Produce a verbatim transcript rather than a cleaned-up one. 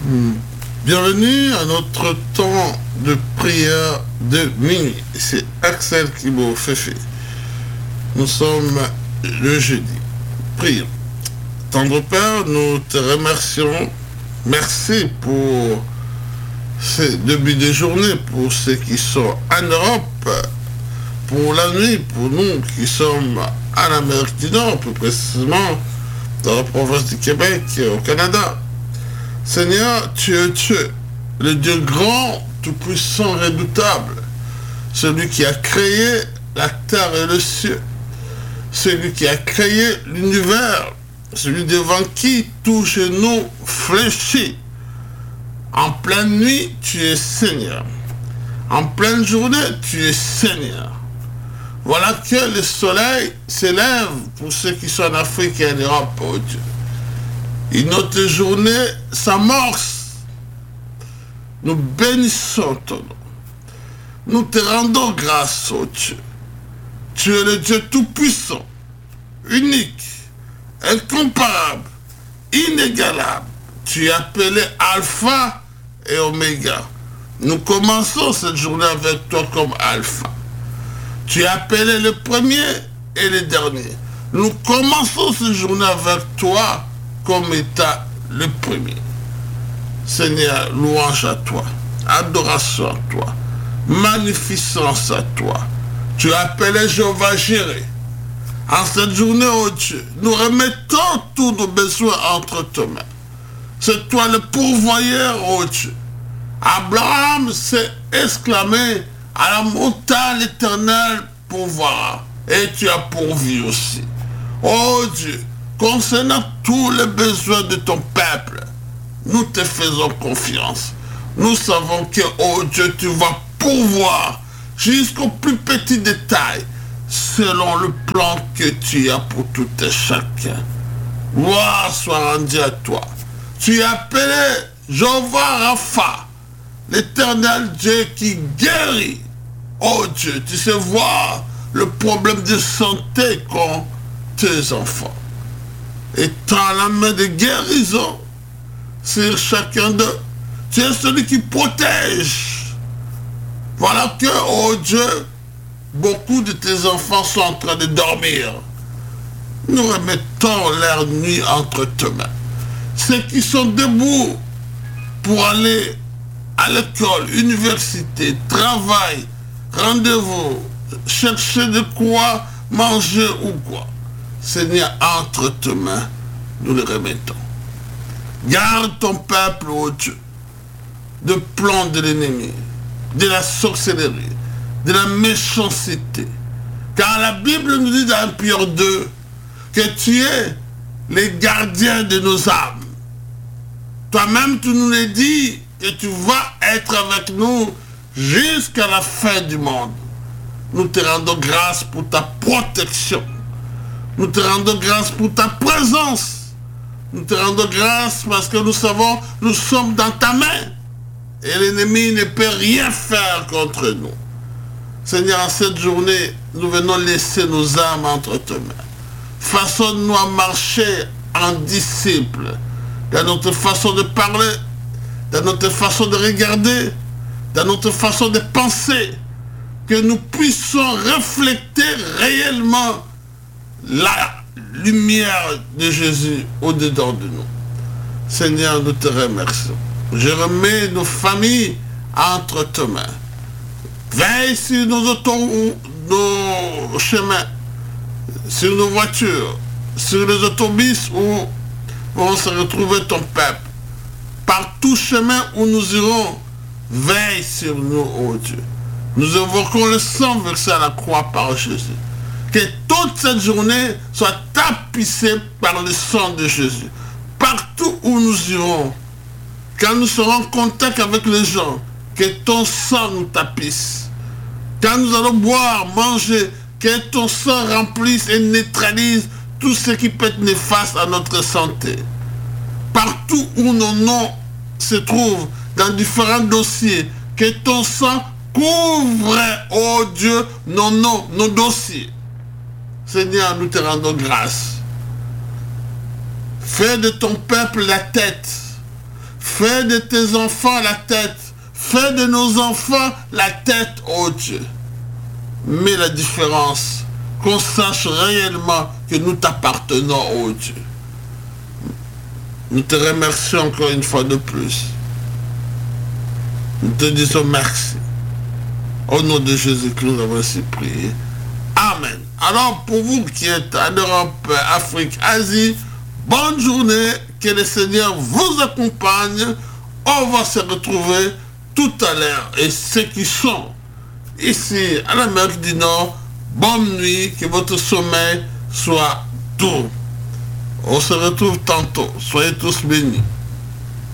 Mm. Bienvenue à notre temps de prière de minuit. C'est Axel Kibo Fefe. Nous sommes le jeudi. Prions. Tendre Père, nous te remercions. Merci pour ces débuts de journée, pour ceux qui sont en Europe, pour la nuit, pour nous qui sommes en Amérique du Nord, plus précisément dans la province du Québec, au Canada. Seigneur, tu es Dieu, le Dieu grand, tout-puissant, redoutable, celui qui a créé la terre et le ciel, celui qui a créé l'univers, celui devant qui tout genou fléchit. En pleine nuit, tu es Seigneur. En pleine journée, tu es Seigneur. Voilà que le soleil s'élève pour ceux qui sont en Afrique et en Europe, oh Dieu. Et notre journée s'amorce. Nous bénissons ton nom. Nous te rendons grâce, oh Dieu. Tu es le Dieu tout-puissant, unique, incomparable, inégalable. Tu es appelé Alpha et Oméga. Nous commençons cette journée avec toi comme Alpha. Tu es appelé le premier et le dernier. Nous commençons cette journée avec toi comme étant le premier. Seigneur, louange à toi, adoration à toi, magnificence à toi. Tu es appelé Jéhovah Jireh. En cette journée, oh Dieu, nous remettons tous nos besoins entre tes mains. C'est toi le pourvoyeur, oh Dieu. Abraham s'est exclamé à la montagne éternelle pourvoira. Et tu as pourvu aussi. Oh Dieu, concernant tous les besoins de ton peuple, nous te faisons confiance. Nous savons que, oh Dieu, tu vas pourvoir jusqu'au plus petit détail, selon le plan que tu as pour tout et chacun. Gloire soit rendue à toi. Tu es appelé Jéhovah Rapha, l'éternel Dieu qui guérit. Oh Dieu, tu sais voir le problème de santé qu'ont tes enfants. Et tends la main de guérison sur chacun d'eux. Tu es celui qui protège. Voilà que, oh Dieu, beaucoup de tes enfants sont en train de dormir. Nous remettons leur nuit entre tes mains. Ceux qui sont debout pour aller à l'école, université, travail, rendez-vous, chercher de quoi manger ou quoi. Seigneur, entre tes mains, nous les remettons. Garde ton peuple, ô Dieu, de plans de l'ennemi, de la sorcellerie, de la méchanceté. Car la Bible nous dit dans Pierre deux que tu es les gardiens de nos âmes. Toi-même, tu nous l'as dit que tu vas être avec nous jusqu'à la fin du monde. Nous te rendons grâce pour ta protection. Nous te rendons grâce pour ta présence. Nous te rendons grâce parce que nous savons, nous sommes dans ta main. Et l'ennemi ne peut rien faire contre nous. Seigneur, en cette journée, nous venons laisser nos âmes entre tes mains. Façonne-nous à marcher en disciples. Dans notre façon de parler, dans notre façon de regarder, dans notre façon de penser, que nous puissions refléter réellement la lumière de Jésus au-dedans de nous. Seigneur, nous te remercions. Je remets nos familles entre tes mains. Veille sur nos, autos, nos chemins, sur nos voitures, sur les autobus où vont se retrouver ton peuple. Par tout chemin où nous irons, veille sur nous, ô Dieu. Nous évoquons le sang versé à la croix par Jésus. Que toute cette journée soit tapissée par le sang de Jésus. Partout où nous irons, quand nous serons en contact avec les gens, que ton sang nous tapisse. Quand nous allons boire, manger, que ton sang remplisse et neutralise tout ce qui peut être néfaste à notre santé. Partout où nos noms se trouvent, dans différents dossiers, que ton sang couvre, oh Dieu, nos noms, nos dossiers. Seigneur, nous te rendons grâce. Fais de ton peuple la tête. Fais de tes enfants la tête. Fais de nos enfants la tête, ô Dieu. Mets la différence. Qu'on sache réellement que nous t'appartenons, ô Dieu. Nous te remercions encore une fois de plus. Nous te disons merci. Au nom de Jésus-Christ, nous avons ainsi prié. Amen. Alors, pour vous qui êtes en Europe, Afrique, Asie, bonne journée. Que le Seigneur vous accompagne. On va se retrouver tout à l'heure. Et ceux qui sont ici, à l'Amérique du Nord, bonne nuit. Que votre sommeil soit doux. On se retrouve tantôt. Soyez tous bénis.